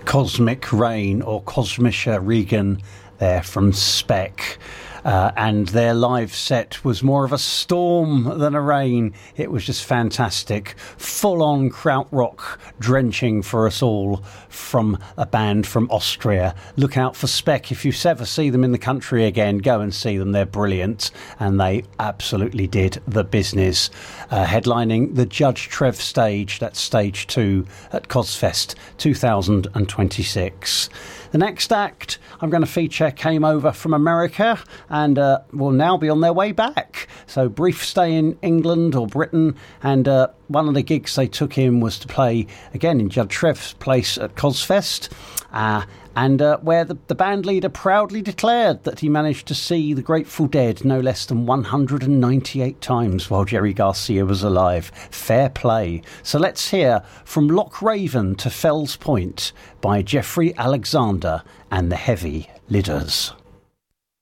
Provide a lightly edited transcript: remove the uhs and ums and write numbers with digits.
Cosmic Rain, or Cosmische Regen there from Speck. And their live set was more of a storm than a rain. It was just fantastic. Full-on krautrock drenching for us all from a band from Austria. Look out for Speck. If you ever see them in the country again, go and see them. They're brilliant. And they absolutely did the business. Headlining the Judge Trev stage, that's stage 2 at Cosfest 2026. The next act I'm going to feature came over from America and will now be on their way back. So brief stay in England or Britain, and one of the gigs they took in was to play again in Judge Trev's place at Cosfest, and where the band leader proudly declared that he managed to see the Grateful Dead no less than 198 times while Jerry Garcia was alive. Fair play. So let's hear From Loch Raven to Fells Point by Jeffrey Alexander and the Heavy Lidders.